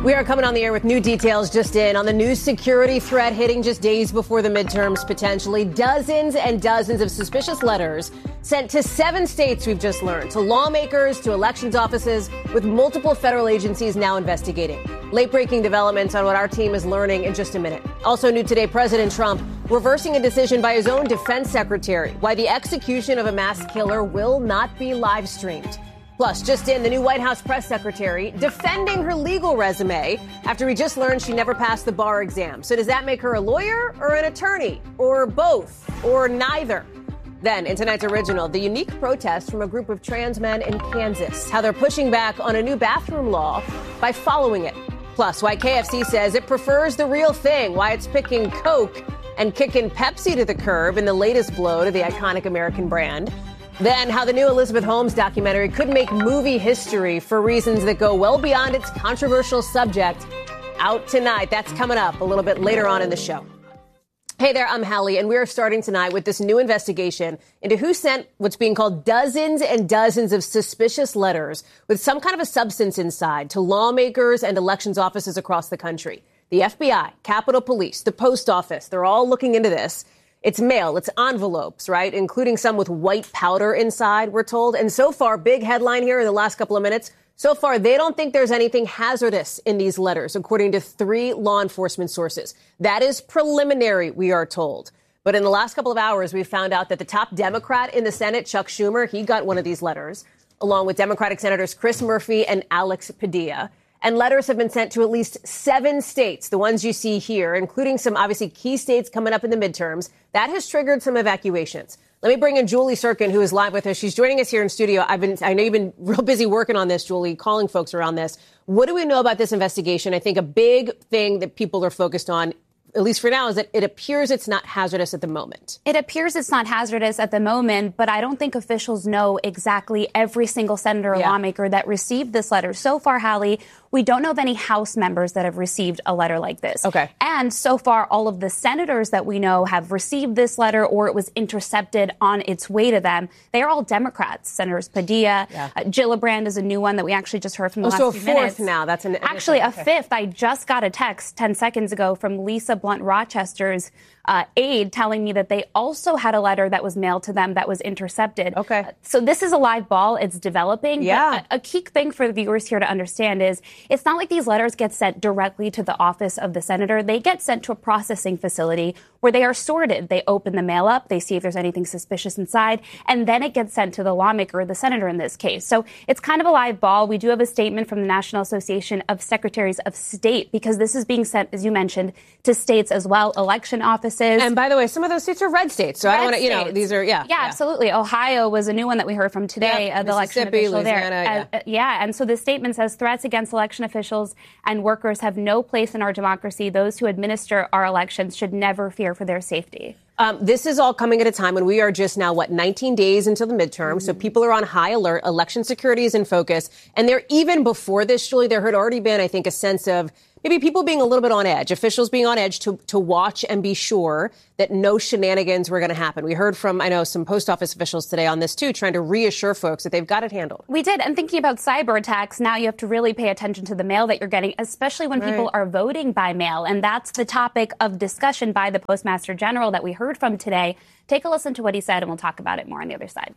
We are coming on the air with new details just in on the new security threat hitting just days before the midterms, potentially. Dozens and dozens of suspicious letters sent to 7 states, we've just learned, to lawmakers, to elections offices, with multiple federal agencies now investigating. Late-breaking developments on what our team is learning in just a minute. Also new today, President Trump reversing a decision by his own defense secretary, why the execution of a mass killer will not be live-streamed. Plus, just in, the new White House press secretary defending her legal resume after we just learned she never passed the bar exam. So does that make her a lawyer or an attorney or both or neither? Then, in tonight's original, the unique protest from a group of trans men in Kansas, how they're pushing back on a new bathroom law by following it. Plus, why KFC says it prefers the real thing, why it's picking Coke and kicking Pepsi to the curb in the latest blow to the iconic American brand. Then how the new Elizabeth Holmes documentary could make movie history for reasons that go well beyond its controversial subject. Out tonight. That's coming up a little bit later on in the show. Hey there, I'm Hallie, and we are starting tonight with this new investigation into who sent what's being called dozens and dozens of suspicious letters with some kind of a substance inside to lawmakers and elections offices across the country. The FBI, Capitol Police, the Post Office, they're all looking into this. It's mail, it's envelopes, right? Including some with white powder inside, we're told. And so far, big headline here in the last couple of minutes, so far they don't think there's anything hazardous in these letters, according to 3 law enforcement sources. That is preliminary, we are told. But in the last couple of hours, we found out that the top Democrat in the Senate, Chuck Schumer, he got one of these letters, along with Democratic Senators Chris Murphy and Alex Padilla. And letters have been sent to at least 7 states, the ones you see here, including some obviously key states coming up in the midterms. That has triggered some evacuations. Let me bring in Julie Sirkin, who is live with us. She's joining us here in studio. I know you've been real busy working on this, Julie, calling folks around this. What do we know about this investigation? I think a big thing that people are focused on, at least for now, is that it appears it's not hazardous at the moment. It appears it's not hazardous at the moment, but I don't think officials know exactly every single senator or lawmaker that received this letter. So far, Hallie, we don't know of any House members that have received a letter like this. Okay. And so far, all of the senators that we know have received this letter or it was intercepted on its way to them. They are all Democrats. Senators Padilla, Gillibrand is a new one that we actually just heard from the last few minutes. So a fourth now. That's actually a fifth. I just got a text 10 seconds ago from Lisa Blunt Rochester's aide telling me that they also had a letter that was mailed to them that was intercepted. Okay. So this is a live ball. It's developing. Yeah. But a key thing for the viewers here to understand is it's not like these letters get sent directly to the office of the senator. They get sent to a processing facility where they are sorted. They open the mail up. They see if there's anything suspicious inside. And then it gets sent to the lawmaker, the senator in this case. So it's kind of a live ball. We do have a statement from the National Association of Secretaries of State because this is being sent, as you mentioned, to states as well, election offices. And by the way, some of those states are red states. So I don't want to, these are, Yeah, absolutely. Ohio was a new one that we heard from today, the election official there. And so the statement says threats against election officials and workers have no place in our democracy. Those who administer our elections should never fear for their safety. This is all coming at a time when we are just now, 19 days until the midterm. Mm-hmm. So people are on high alert. Election security is in focus. And there, even before this, Julie, there had already been, I think, a sense of maybe people being a little bit on edge, officials being on edge to watch and be sure that no shenanigans were going to happen. We heard from, I know, some post office officials today on this, too, trying to reassure folks that they've got it handled. We did. And thinking about cyber attacks, now you have to really pay attention to the mail that you're getting, especially when people are voting by mail. And that's the topic of discussion by the Postmaster General that we heard from today. Take a listen to what he said, and we'll talk about it more on the other side.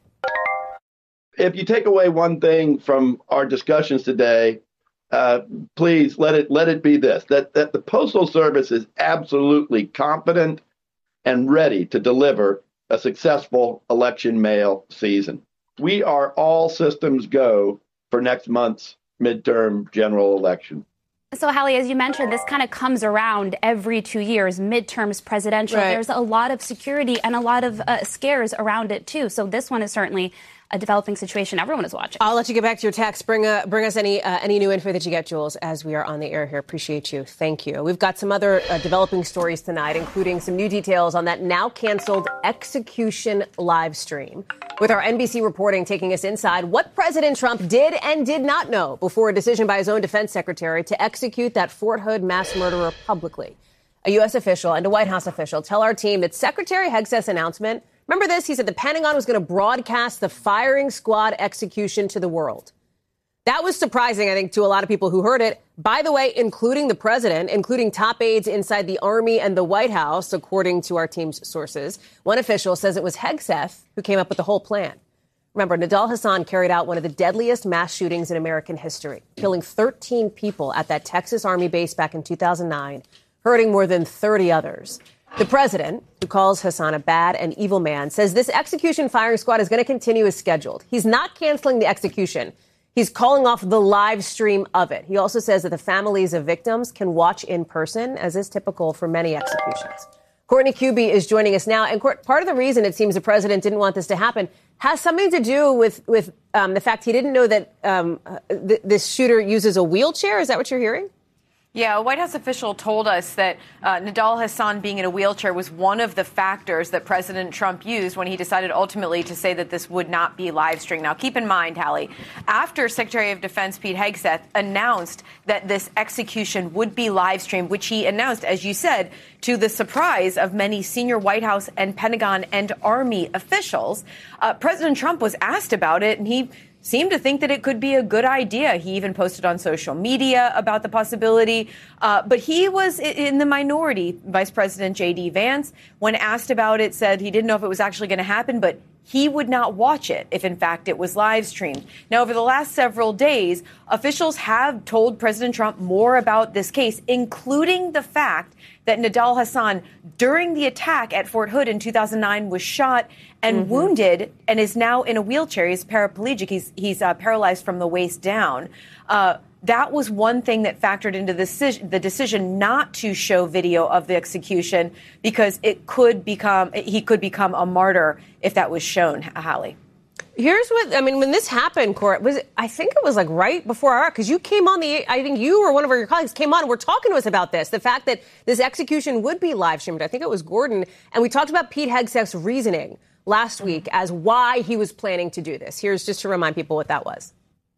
If you take away one thing from our discussions today, please let it be this, that the Postal Service is absolutely competent and ready to deliver a successful election mail season. We are all systems go for next month's midterm general election. So, Hallie, as you mentioned, this kind of comes around every 2 years, midterms, presidential. Right. There's a lot of security and a lot of scares around it, too. So this one is certainly a developing situation everyone is watching. I'll let you get back to your text. Bring us any new info that you get, Jules, as we are on the air here. Appreciate you. Thank you. We've got some other developing stories tonight, including some new details on that now canceled execution live stream. With our NBC reporting taking us inside what President Trump did and did not know before a decision by his own defense secretary to execute that Fort Hood mass murderer publicly. A U.S. official and a White House official tell our team that Secretary Hegseth's announcement, remember this, he said the Pentagon was going to broadcast the firing squad execution to the world. That was surprising, I think, to a lot of people who heard it. By the way, including the president, including top aides inside the Army and the White House, according to our team's sources. One official says it was Hegseth who came up with the whole plan. Remember, Nidal Hasan carried out one of the deadliest mass shootings in American history, killing 13 people at that Texas Army base back in 2009, hurting more than 30 others. The president, who calls Hasan a bad and evil man, says this execution firing squad is going to continue as scheduled. He's not canceling the execution. He's calling off the live stream of it. He also says that the families of victims can watch in person, as is typical for many executions. Courtney Kube is joining us now. And part of the reason it seems the president didn't want this to happen has something to do with the fact he didn't know that this shooter uses a wheelchair. Is that what you're hearing? Yeah, a White House official told us that Nidal Hasan being in a wheelchair was one of the factors that President Trump used when he decided ultimately to say that this would not be live streamed. Now, keep in mind, Hallie, after Secretary of Defense Pete Hegseth announced that this execution would be live streamed, which he announced, as you said, to the surprise of many senior White House and Pentagon and Army officials, President Trump was asked about it, and he seemed to think that it could be a good idea. He even posted on social media about the possibility. But he was in the minority. Vice President J.D. Vance, when asked about it, said he didn't know if it was actually going to happen, but he would not watch it if, in fact, it was live streamed. Now, over the last several days, officials have told President Trump more about this case, including the fact that Nidal Hasan, during the attack at Fort Hood in 2009, was shot and wounded and is now in a wheelchair. He's paraplegic. He's paralyzed from the waist down. That was one thing that factored into the decision not to show video of the execution because he could become a martyr if that was shown, Hallie. Here's what, I mean, when this happened, Court, I think it was like right before our, because you came on I think you or one of your colleagues came on and were talking to us about this, the fact that this execution would be live streamed. I think it was Gordon. And we talked about Pete Hegseth's reasoning last week as why he was planning to do this. Here's just to remind people what that was.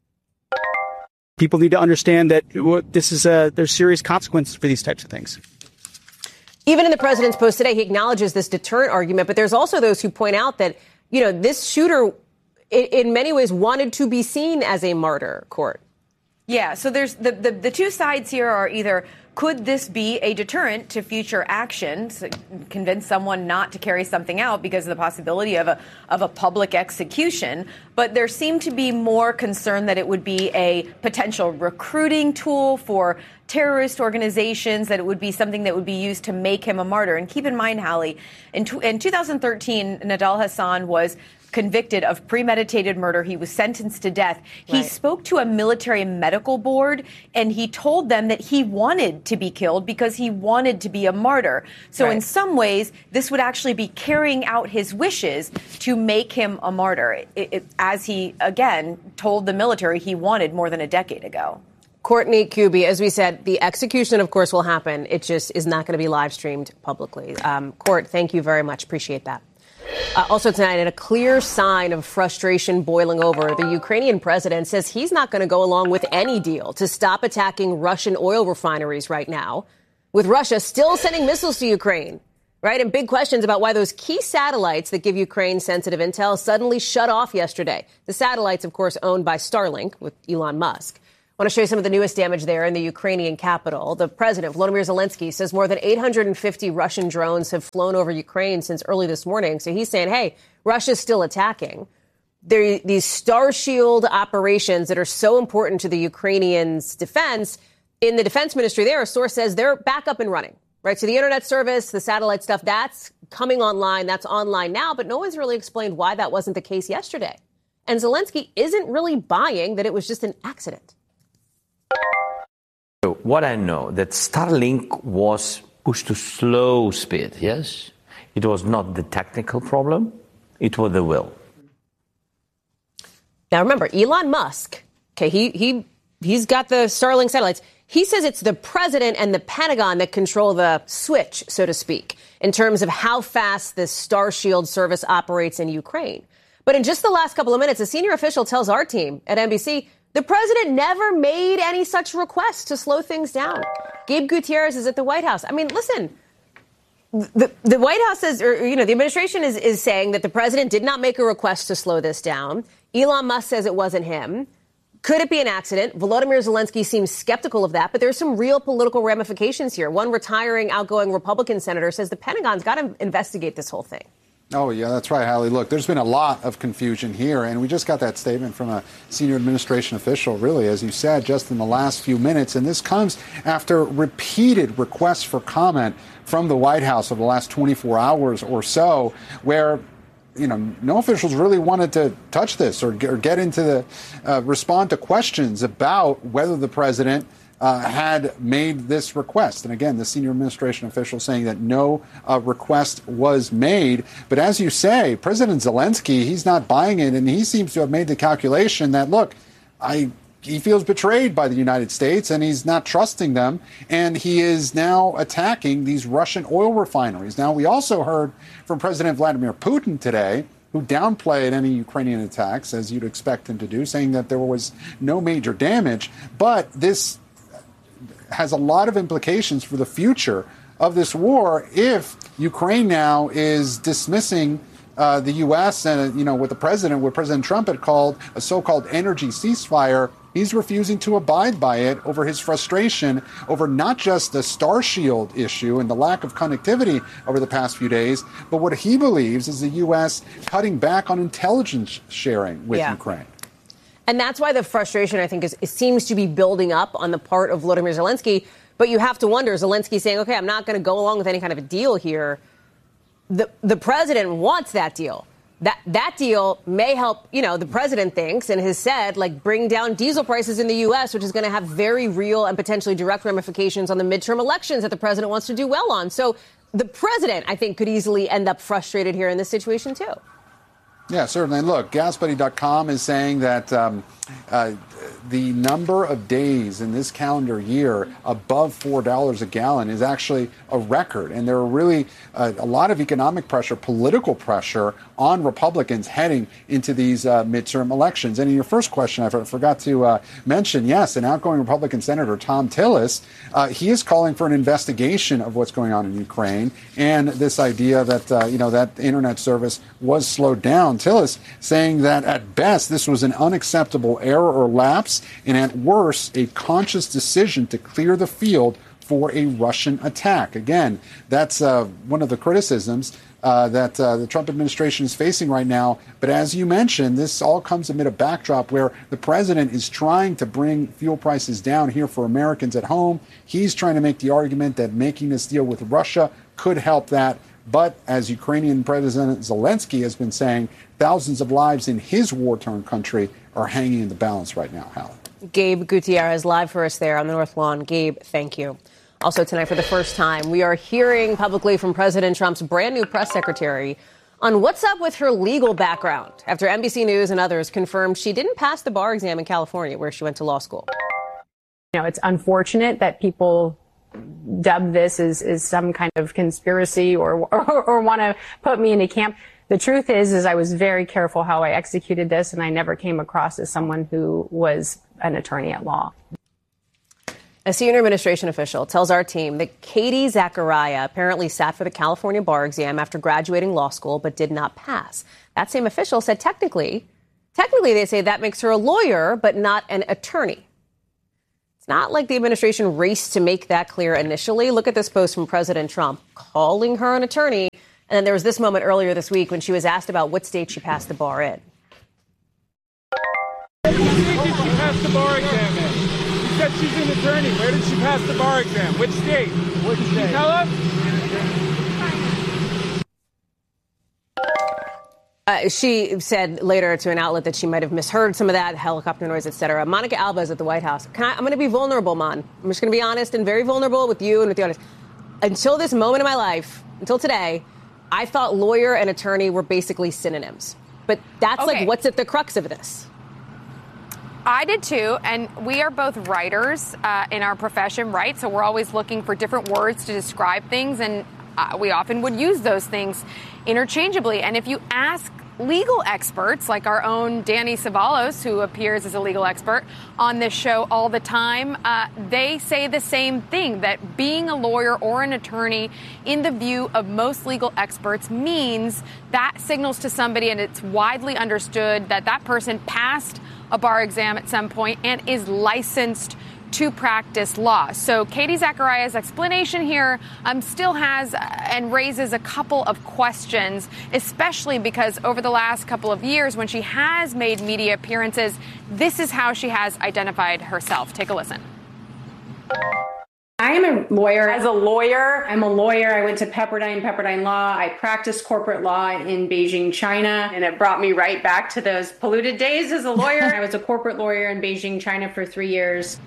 People need to understand that there's serious consequences for these types of things. Even in the president's post today, he acknowledges this deterrent argument, but there's also those who point out that, you know, this shooter in many ways wanted to be seen as a martyr, Court. Yeah, so there's the two sides here are either could this be a deterrent to future actions, convince someone not to carry something out because of the possibility of a public execution, but there seemed to be more concern that it would be a potential recruiting tool for terrorist organizations, that it would be something that would be used to make him a martyr. And keep in mind, Hallie, in 2013, Nidal Hasan was convicted of premeditated murder. He was sentenced to death. He spoke to a military medical board, and he told them that he wanted to be killed because he wanted to be a martyr. So in some ways, this would actually be carrying out his wishes to make him a martyr, as he, again, told the military he wanted more than a decade ago. Courtney Kube, as we said, the execution, of course, will happen. It just is not going to be live streamed publicly. Court, thank you very much. Appreciate that. Also tonight, in a clear sign of frustration boiling over, the Ukrainian president says he's not going to go along with any deal to stop attacking Russian oil refineries right now, with Russia still sending missiles to Ukraine, right? And big questions about why those key satellites that give Ukraine sensitive intel suddenly shut off yesterday. The satellites, of course, owned by Starlink with Elon Musk. I want to show you some of the newest damage there in the Ukrainian capital. The president, Volodymyr Zelensky, says more than 850 Russian drones have flown over Ukraine since early this morning. So he's saying, hey, Russia's still attacking. There are these Star Shield operations that are so important to the Ukrainians' defense. In the defense ministry there, a source says they're back up and running, right? So the internet service, the satellite stuff, that's coming online. That's online now. But no one's really explained why that wasn't the case yesterday. And Zelensky isn't really buying that it was just an accident. What I know, that Starlink was pushed to slow speed, yes? It was not the technical problem, it was the will. Now remember, Elon Musk, okay, he's got the Starlink satellites. He says it's the president and the Pentagon that control the switch, so to speak, in terms of how fast this Star Shield service operates in Ukraine. But in just the last couple of minutes, a senior official tells our team at NBC the president never made any such request to slow things down. Gabe Gutierrez is at the White House. I mean, listen, the White House says, or, you know, the administration is saying that the president did not make a request to slow this down. Elon Musk says it wasn't him. Could it be an accident? Volodymyr Zelensky seems skeptical of that, but there's some real political ramifications here. One retiring outgoing Republican senator says the Pentagon's got to investigate this whole thing. Oh, yeah, that's right, Hallie. Look, there's been a lot of confusion here, and we just got that statement from a senior administration official, really, as you said, just in the last few minutes. And this comes after repeated requests for comment from the White House over the last 24 hours or so, where no officials really wanted to touch this or get into the respond to questions about whether the president had made this request. And again, the senior administration official saying that no request was made. But as you say, President Zelensky, he's not buying it. And he seems to have made the calculation that, look, he feels betrayed by the United States and he's not trusting them. And he is now attacking these Russian oil refineries. Now, we also heard from President Vladimir Putin today, who downplayed any Ukrainian attacks, as you'd expect him to do, saying that there was no major damage. But this has a lot of implications for the future of this war if Ukraine now is dismissing the U.S. and, what President Trump had called a so-called energy ceasefire. He's refusing to abide by it over his frustration over not just the Starshield issue and the lack of connectivity over the past few days, but what he believes is the U.S. cutting back on intelligence sharing with Ukraine. And that's why the frustration, I think, it seems to be building up on the part of Volodymyr Zelensky. But you have to wonder, Zelensky saying, OK, I'm not going to go along with any kind of a deal here. The president wants that deal. That deal may help, the president thinks and has said, bring down diesel prices in the U.S., which is going to have very real and potentially direct ramifications on the midterm elections that the president wants to do well on. So the president, I think, could easily end up frustrated here in this situation, too. Yeah, certainly. Look, GasBuddy.com is saying that the number of days in this calendar year above $4 a gallon is actually a record. And there are really a lot of economic pressure, political pressure on Republicans heading into these midterm elections. And in your first question, I forgot to mention, yes, an outgoing Republican Senator, Thom Tillis, he is calling for an investigation of what's going on in Ukraine and this idea that, that internet service was slowed down. Tillis saying that at best this was an unacceptable error or lapse, and at worst a conscious decision to clear the field for a Russian attack. Again, that's one of the criticisms that the Trump administration is facing right now. But as you mentioned, this all comes amid a backdrop where the president is trying to bring fuel prices down here for Americans at home. He's trying to make the argument that making this deal with Russia could help that. But as Ukrainian President Zelensky has been saying, thousands of lives in his war-torn country are hanging in the balance right now, Hal. Gabe Gutierrez live for us there on the North Lawn. Gabe, thank you. Also tonight, for the first time, we are hearing publicly from President Trump's brand new press secretary on what's up with her legal background after NBC News and others confirmed she didn't pass the bar exam in California, where she went to law school. It's unfortunate that people dub this as some kind of conspiracy or want to put me in a camp. The truth is I was very careful how I executed this, and I never came across as someone who was an attorney at law. A senior administration official tells our team that Katie Zachariah apparently sat for the California bar exam after graduating law school but did not pass. That same official said technically they say that makes her a lawyer but not an attorney. It's not like the administration raced to make that clear initially. Look at this post from President Trump calling her an attorney. And then there was this moment earlier this week when she was asked about what state she passed the bar in. Where did she pass the bar exam in? She said she's an attorney. Where did she pass the bar exam? Which state? Which state? Can you tell us? She said later to an outlet that she might have misheard some of that, helicopter noise, etc. Monica Alba is at the White House. I'm going to be vulnerable, Mon. I'm just going to be honest and very vulnerable with you and with the audience. Until this moment in my life, until today, I thought lawyer and attorney were basically synonyms. But that's what's at the crux of this. I did too, and we are both writers in our profession, right? So we're always looking for different words to describe things, and we often would use those things interchangeably. And if you ask legal experts, like our own Danny Savalos, who appears as a legal expert on this show all the time, they say the same thing, that being a lawyer or an attorney, in the view of most legal experts, means that signals to somebody, and it's widely understood, that that person passed a bar exam at some point and is licensed to practice law. So Katie Zacharias' explanation here still has and raises a couple of questions, especially because over the last couple of years when she has made media appearances, this is how she has identified herself. Take a listen. I am a lawyer. As a lawyer, I'm a lawyer. I went to Pepperdine Law. I practiced corporate law in Beijing, China, and it brought me right back to those polluted days as a lawyer. I was a corporate lawyer in Beijing, China for 3 years.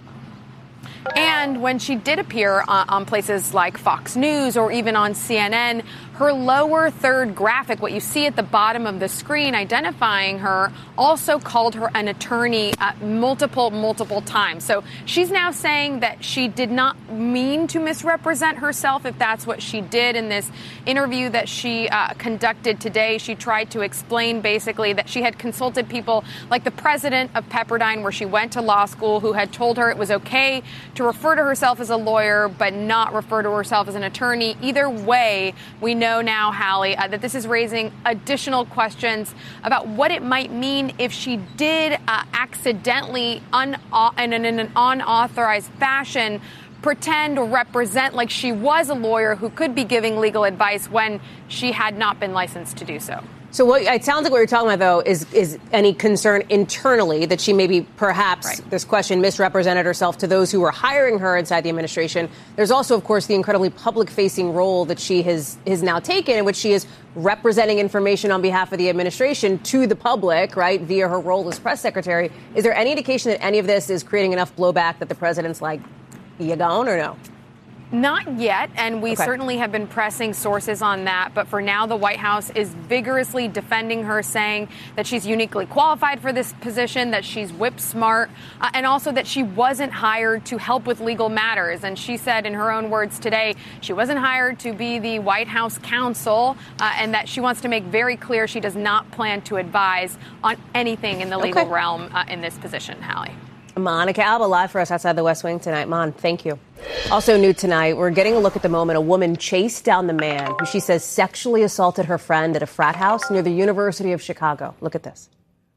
And when she did appear on places like Fox News or even on CNN, her lower third graphic, what you see at the bottom of the screen identifying her, also called her an attorney multiple times. So she's now saying that she did not mean to misrepresent herself, if that's what she did. In this interview that she conducted today, she tried to explain basically that she had consulted people like the president of Pepperdine, where she went to law school, who had told her it was okay to refer to herself as a lawyer but not refer to herself as an attorney. Either way, we know now, Hallie, that this is raising additional questions about what it might mean if she did accidentally, in an unauthorized fashion, pretend or represent like she was a lawyer who could be giving legal advice when she had not been licensed to do so. So what it sounds like what you're talking about, though, is any concern internally that she maybe perhaps, this question, misrepresented herself to those who were hiring her inside the administration. There's also, of course, the incredibly public-facing role that she has now taken, in which she is representing information on behalf of the administration to the public, right, via her role as press secretary. Is there any indication that any of this is creating enough blowback that the president's like, you gone or no? Not yet, and we certainly have been pressing sources on that. But for now, the White House is vigorously defending her, saying that she's uniquely qualified for this position, that she's whip smart, and also that she wasn't hired to help with legal matters. And she said in her own words today, she wasn't hired to be the White House counsel, and that she wants to make very clear she does not plan to advise on anything in the legal realm in this position, Hallie. Monica Alba live for us outside the West Wing tonight. Mon, thank you. Also new tonight, we're getting a look at the moment a woman chased down the man who she says sexually assaulted her friend at a frat house near the University of Chicago. Look at this.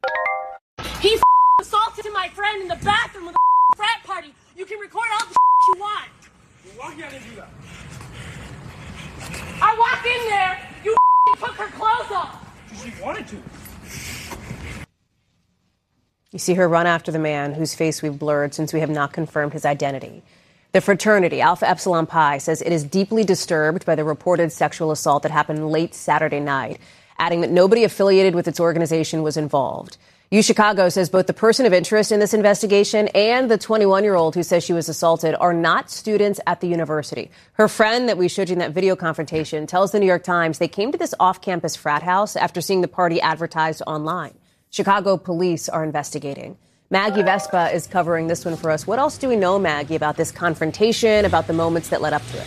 He assaulted my friend in the bathroom of the frat party. You can record all the you want. Why can't I do that? I walked in there. You took her clothes off. She wanted to. You see her run after the man whose face we've blurred since we have not confirmed his identity. The fraternity, Alpha Epsilon Pi, says it is deeply disturbed by the reported sexual assault that happened late Saturday night, adding that nobody affiliated with its organization was involved. UChicago says both the person of interest in this investigation and the 21-year-old who says she was assaulted are not students at the university. Her friend that we showed you in that video confrontation tells the New York Times they came to this off-campus frat house after seeing the party advertised online. Chicago police are investigating. Maggie Vespa is covering this one for us. What else do we know, Maggie, about this confrontation, about the moments that led up to it?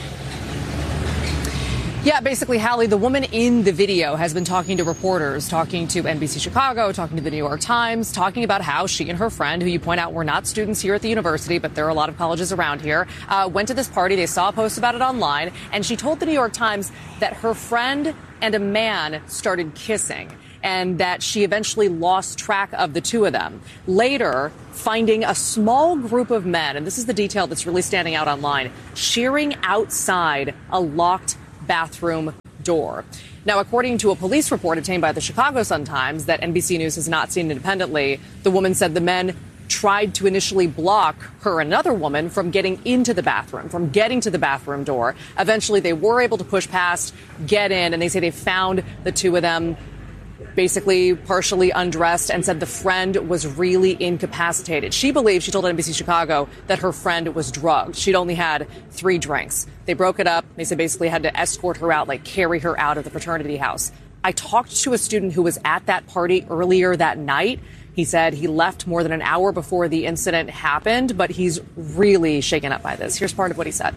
Yeah, basically, Hallie, the woman in the video has been talking to reporters, talking to NBC Chicago, talking to the New York Times, talking about how she and her friend, who you point out were not students here at the university, but there are a lot of colleges around here, went to this party. They saw a post about it online, and she told the New York Times that her friend and a man started kissing, and that she eventually lost track of the two of them. Later, finding a small group of men, and this is the detail that's really standing out online, cheering outside a locked bathroom door. Now, according to a police report obtained by the Chicago Sun-Times that NBC News has not seen independently, the woman said the men tried to initially block her and another woman from getting into the bathroom, from getting to the bathroom door. Eventually, they were able to push past, get in, and they say they found the two of them basically partially undressed, and said the friend was really incapacitated. She believed, she told NBC Chicago, that her friend was drugged. She'd only had 3 drinks. They broke it up. They said basically had to escort her out, like carry her out of the fraternity house. I talked to a student who was at that party earlier that night. He said he left more than an hour before the incident happened, but he's really shaken up by this. Here's part of what he said.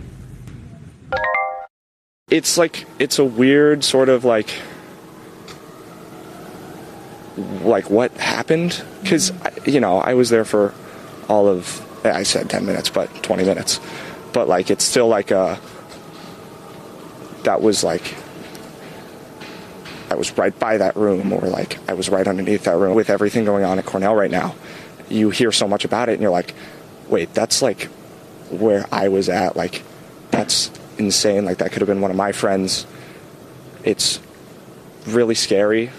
It's a weird sort of like what happened, because I was there for all of, I said 10 minutes but 20 minutes, but it's still that was I was right by that room, or like I was right underneath that room. With everything going on at Cornell right now, you hear so much about it and you're like, wait, that's like where I was at. Like, that's insane. Like, that could have been one of my friends. It's really scary.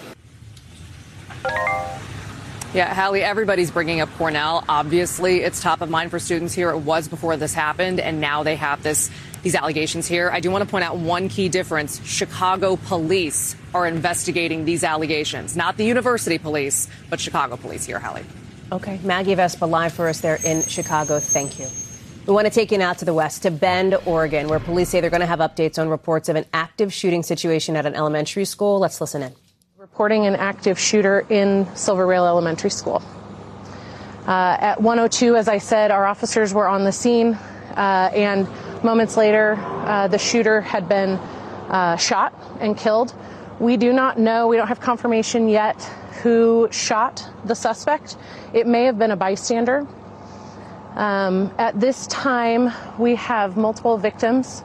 Yeah, Hallie, everybody's bringing up Cornell. Obviously, it's top of mind for students here. It was before this happened, and now they have these allegations here. I do want to point out one key difference. Chicago police are investigating these allegations, not the university police, but Chicago police here, Hallie. Okay, Maggie Vespa live for us there in Chicago. Thank you. We want to take you now to the west, to Bend, Oregon, where police say they're going to have updates on reports of an active shooting situation at an elementary school. Let's listen in. Reporting an active shooter in Silver Rail Elementary School. At 1:02, as I said, our officers were on the scene, and moments later, the shooter had been shot and killed. We do not know, we don't have confirmation yet who shot the suspect. It may have been a bystander. At this time, we have multiple victims.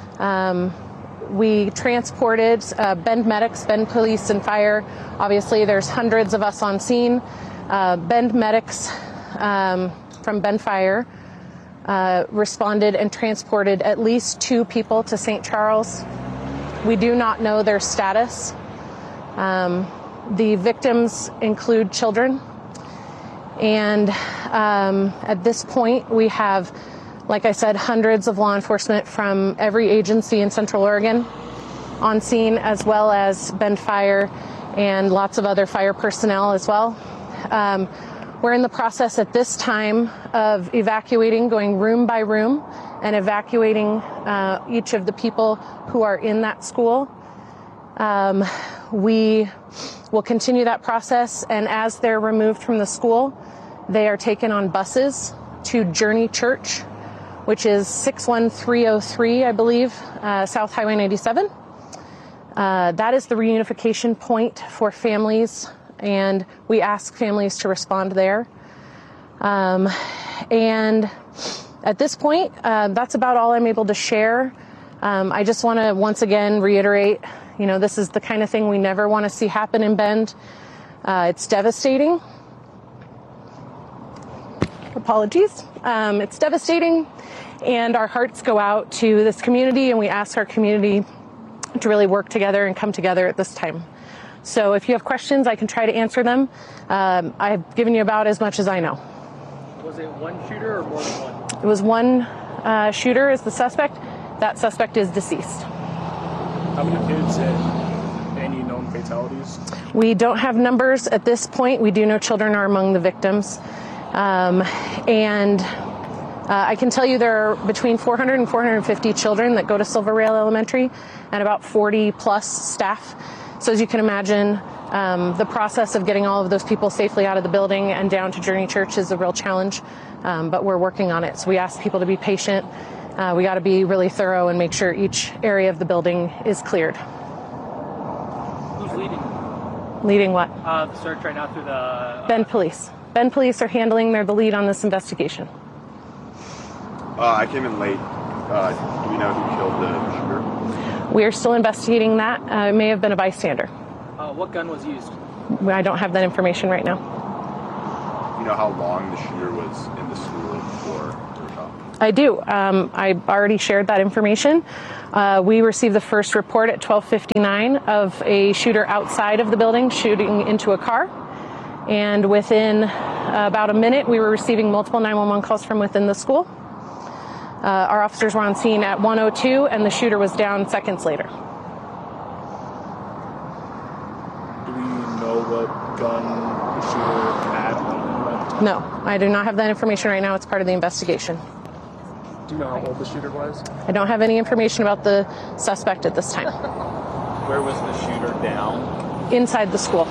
We transported Bend medics, Bend police and fire. Obviously, there's hundreds of us on scene. Bend medics from Bend Fire responded and transported at least 2 people to St. Charles. We do not know their status. The victims include children. And at this point, we have, like I said, hundreds of law enforcement from every agency in Central Oregon on scene, as well as Bend Fire and lots of other fire personnel as well. We're in the process at this time of evacuating, going room by room, and evacuating each of the people who are in that school. We will continue that process, and as they're removed from the school, they are taken on buses to Journey Church, which is 61303, I believe, South Highway 97. That is the reunification point for families, and we ask families to respond there. And at this point, that's about all I'm able to share. I just want to once again reiterate, this is the kind of thing we never want to see happen in Bend. It's devastating. Apologies. It's devastating, and our hearts go out to this community, and we ask our community to really work together and come together at this time. So if you have questions, I can try to answer them. I've given you about as much as I know. Was it one shooter or more than one? It was one shooter as the suspect. That suspect is deceased. How many kids and any known fatalities? We don't have numbers at this point. We do know children are among the victims. I can tell you there are between 400 and 450 children that go to Silver Rail Elementary, and about 40 plus staff. So as you can imagine, the process of getting all of those people safely out of the building and down to Journey Church is a real challenge, but we're working on it. So we ask people to be patient. We got to be really thorough and make sure each area of the building is cleared. Who's leading? Leading what? The search right now through the... Bend Police. Bend Police are handling, they're the lead on this investigation. I came in late. Do we know who killed the shooter? We are still investigating that. It may have been a bystander. What gun was used? I don't have that information right now. You know how long the shooter was in the school before they were shot? I do. I already shared that information. We received the first report at 12:59 of a shooter outside of the building shooting into a car. And within about a minute, we were receiving multiple 911 calls from within the school. Our officers were on scene at 1:02, and the shooter was down seconds later. Do we know what gun the shooter had when he went? No, I do not have that information right now. It's part of the investigation. Do you know how old the shooter was? I don't have any information about the suspect at this time. Where was the shooter down? Inside the school.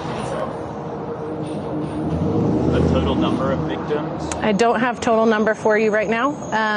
The total number of victims? I don't have total number for you right now.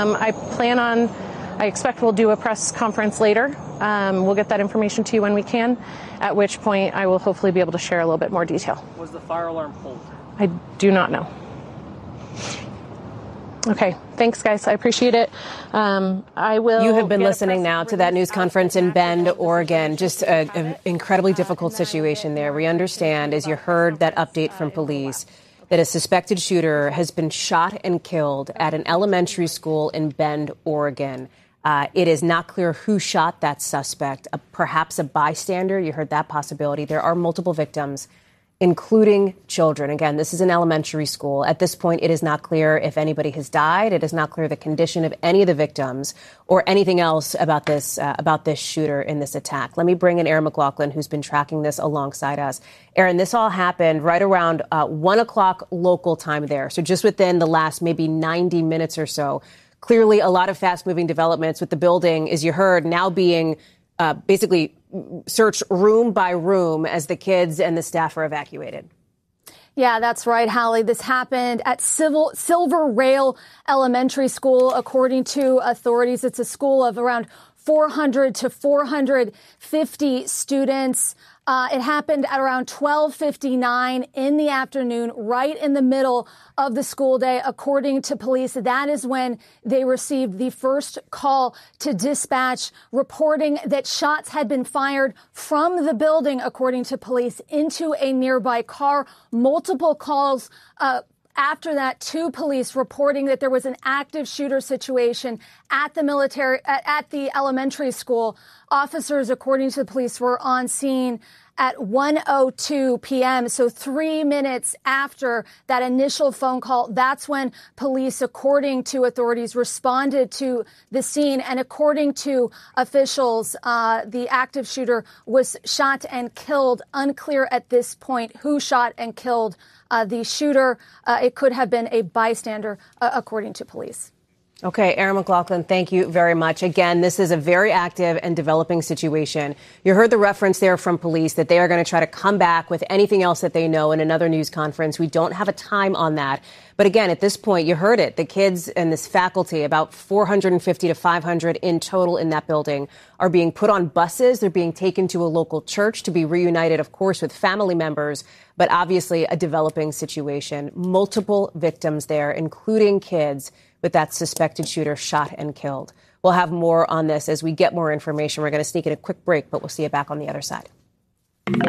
I expect we'll do a press conference later. We'll get that information to you when we can, at which point I will hopefully be able to share a little bit more detail. Was the fire alarm pulled? I do not know. Okay. Thanks, guys. I appreciate it. I will. You have been listening now to that news conference in Bend, Oregon. Just an incredibly difficult situation there. We understand, as you heard that update from police, that a suspected shooter has been shot and killed at an elementary school in Bend, Oregon. It is not clear who shot that suspect, perhaps a bystander. You heard that possibility. There are multiple victims, including children. Again, this is an elementary school. At this point, it is not clear if anybody has died. It is not clear the condition of any of the victims or anything else about this shooter in this attack. Let me bring in Aaron McLaughlin, who's been tracking this alongside us. Aaron, this all happened right around 1 o'clock local time there. So just within the last maybe 90 minutes or so. Clearly a lot of fast-moving developments with the building, as you heard, now being basically searched room by room as the kids and the staff are evacuated. Yeah, that's right, Hallie. This happened at Silver Rail Elementary School. According to authorities, it's a school of around 400 to 450 students. It happened at around 12:59 in the afternoon, right in the middle of the school day. According to police, that is when they received the first call to dispatch reporting that shots had been fired from the building, according to police, into a nearby car. Multiple calls after that to police reporting that there was an active shooter situation at the elementary school. Officers, according to the police, were on scene at 1:02 p.m. So 3 minutes after that initial phone call, that's when police, according to authorities, responded to the scene. And according to officials, the active shooter was shot and killed. Unclear at this point who shot and killed the shooter. It could have been a bystander, according to police. Okay, Aaron McLaughlin, thank you very much. Again, this is a very active and developing situation. You heard the reference there from police that they are going to try to come back with anything else that they know in another news conference. We don't have a time on that. But again, at this point, you heard it. The kids and this faculty, about 450 to 500 in total in that building, are being put on buses. They're being taken to a local church to be reunited, of course, with family members. But obviously a developing situation. Multiple victims there, including kids, with that suspected shooter shot and killed. We'll have more on this as we get more information. We're going to sneak in a quick break, but we'll see you back on the other side.